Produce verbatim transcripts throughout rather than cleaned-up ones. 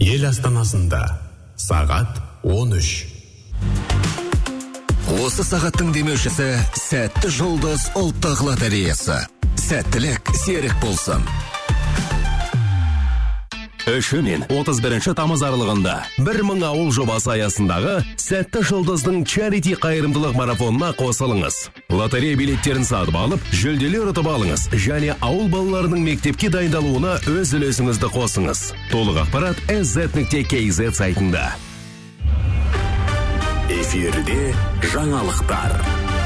Ел астанасында сағат он үш. Осы сағаттың демеушісі Сәтті жұлдыз ұлттық лотереясы. Сәттілік серік болсын. Үші мен отыз бірінші тамыз аралығында бір мың ауыл жобасы аясындағы Сәтті жұлдыздың чарити қайырымдылық марафонына қосылыңыз. Лотерея билеттерін сатып алып, жүлделер ұтып алыңыз және ауыл балаларының мектепке дайындалуына өз үлесіңізді қосыңыз. Толық ақпарат эс зет нүкте кей зет сайтында. Эфирде жаңалықтар.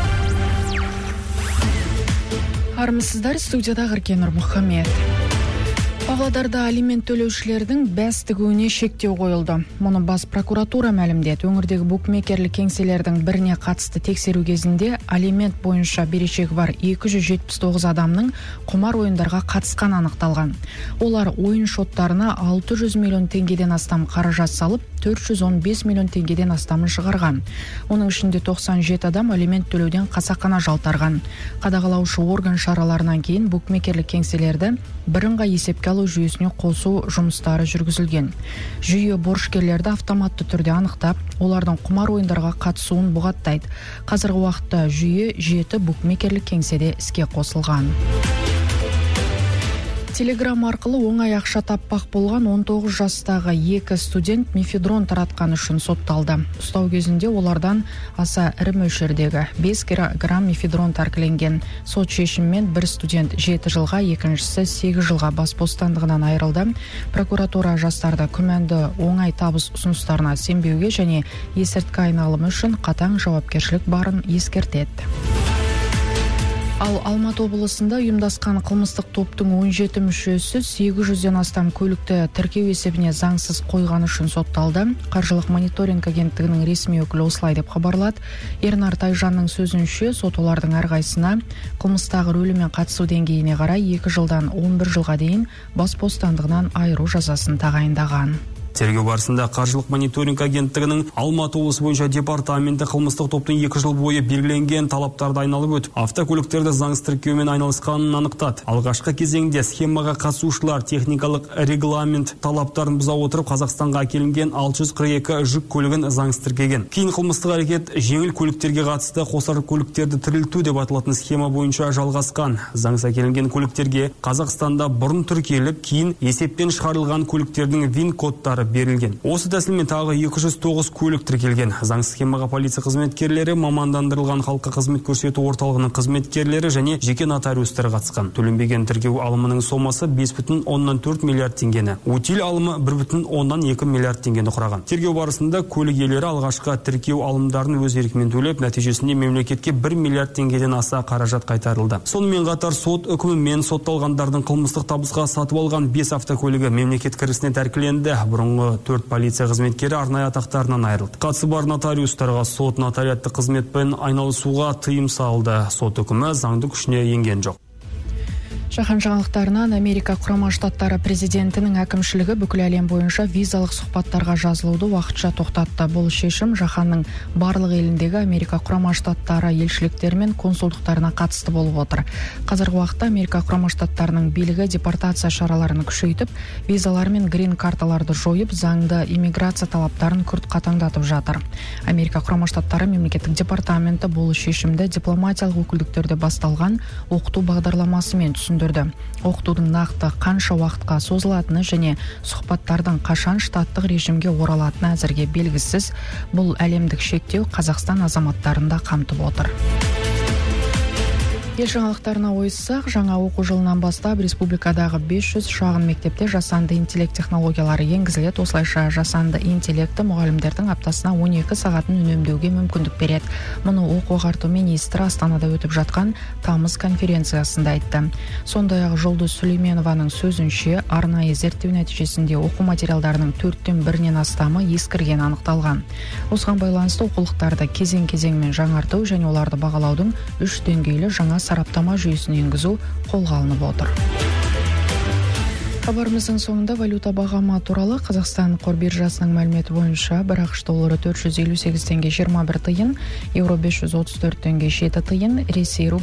Армысыздар, студияда Ғыркен Нұрмұхамед. Павлодарда алимент төлеушілердің бәс тігуіне шектеу қойылды. Мұны бас прокуратура мәлімдеді. Өңірдегі букмекерлік кеңселердің біріне қатысты тексеру кезінде алимент бойынша берешегі бар екі жүз жетпіс тоғыз адамның құмар ойындарға қатысқан анықталған. Олар ойын шоттарына алты жүз миллион теңгеден астам қаражат салып, төрт жүз он бес миллион теңгеден астамын шығарған. Оның ішінде тоқсан жеті адам алимент төлеуден қасақана жалтарған. Қадағалаушы орган шараларынан кейін букмекерлік кеңселерді бірыңғай есепке алу жүйесіне қосу жұмыстары жүргізілген. Жүйе борышкерлерді автоматты түрде анықтап, олардың құмар ойындарға қатысуын бұғаттайды. Қазіргі уақытта жүйе жеті букмекерлік кеңседе іске қосылған. Телеграм арқылы оңай ақша таппақ болған он тоғыз жастағы екі студент мефедрон таратқаны үшін сотталды. Ұстау кезінде олардан аса ірі мөлшердегі бес грамм мефедрон тәркіленген. Сот шешімімен бір студент жеті жылға, екіншісі сегіз жылға бас бостандығынан айырылды. Прокуратура жастарды күмәнді оңай табыс ұсыныстарына сенбеуге және есірткі айналымы үшін қатаң жауапкершілік барын ескертеді. Ал Алматы облысында ұйымдасқан қылмыстық топтың он жеті мүшесі сегіз жүзден астам көлікті тіркеу есебіне заңсыз қойғаны үшін сотталды. Қаржылық мониторинг агенттігінің ресми өкілі осылай деп хабарлады. Ернар Тайжанның сөзінше, сот олардың әрқайсына қылмыстағы рөлі мен қатысу деңгейіне қарай екі жылдан он бір жылға дейін бас бостандығынан айыру жазасын тағайындаған. Тергеу барысында қаржылық мониторинг агенттігінің Алматы облысы бойынша департаменті қылмыстық топтың екі жыл бойы белгіленген талаптарды айналып өтіп, автокөліктерді заңсыз тіркеумен айналысқанын анықтады. Алғашқы кезеңде схемаға қатысушылар техникалық регламент талаптарын бұза отырып, Қазақстанға әкелінген алты жүз қырық екі жүк көлігін заңсыз тіркеген. Кейін қылмыстық әрекет жеңіл көліктерге қатысты қосар көліктерді тірілту деп аталатын схема бойынша жалғасқан. Заңсыз әкелінген көліктерге Қазақстанда бұрын тіркеліп, кейін есептен шығарылған көліктердің вин кодтары берілген. Осы тәсілмен тағы екі жүз тоғыз көлік тіркелген. Заңсыз схемаға полиция қызметкерлері, мамандандырылған халыққа қызмет көрсету орталығының қызметкерлері және жеке нотариустар қатысқан. Төленбеген тіркеу алымының сомасы бес бүтін оннан төрт миллиард теңгені. Утиль алымы бір бүтін оннан екі миллиард теңгені құраған. Тергеу барысында көлік иелері алғашқы тіркеу алымдарын өз еркімен төлеп, нәтижесінде мемлекетке бір миллиард теңгеден аса қаражат қайтарылды. Сонымен қатар сот үкімімен сотталғандардың қылмыстық табысқа сатып алған бес автокөлігі мемлекет кірісіне тәркіленді. Бұрын төрт полиция қызметкері арнайы атақтарынан айырылды. Қатысы бар нотариустарға сот нотариатты қызметпен айналысуға тыйым салды. Сот үкімі заңды күшіне енген жоқ. Жаһан жаңалықтарынан Америка Құрама Штаттары президентінің әкімшілігі бүкіл әлем бойынша визалық сұхбаттарға жазылуды уақытша тоқтатты. Бұл шешім жаһанның барлық еліндегі Америка Құрама Штаттары елшіліктері мен консулдықтарына қатысты болып отыр. Қазіргі уақытта Америка Құрама Штаттарының билігі депортация шараларын күшейтіп, визалар мен грин карталарды жойып, заңды иммиграция талаптарын күрт қатаңдатып жатыр. Америка Құрама Штаттары мемлекеттік департаменті бұл шешімді дипломатиялық өкілдіктерде басталған оқыту бағдарламасымен түсіндірді. Оқытудың нақты қанша уақытқа созылатыны және сұхбаттардың қашан штаттық режимге оралатыны әзірге белгісіз. Бұл әлемдік шектеу Қазақстан азаматтарын да қамтып отыр. Ел жаңалықтарына ойыссақ, жаңа оқу жылынан бастап республикадағы бес жүз шағын мектепте жасанды интеллект технологиялары енгізіледі. Осылайша жасанды интеллекті мұғалімдердің аптасына он екі сағатын үнемдеуге мүмкіндік береді. Мұны оқу ағарту министрі Астанада өтіп жатқан тамыз конференциясында айтты. Сондай-ақ Жұлдыз Сүлейменованың сөзінше, арнайы зерттеу нәтижесінде оқу материалдарының төрттен бірінен астамы ескірген анықталған. Осыған байланысты оқулықтарды кезең-кезеңмен жаңарту және оларды бағалаудың үш деңгейлі жаңа сараптама жүйесін енгізу қолға алынып отыр. Хабарымыздың соңында валюта бағамы туралы. Қазақстан қор биржасының мәліметі бойынша бір ақш доллары төрт жүз елу сегіз теңге жиырма бір тиын, еуро бес жүз отыз төрт теңге жеті тиын, Ресей рублі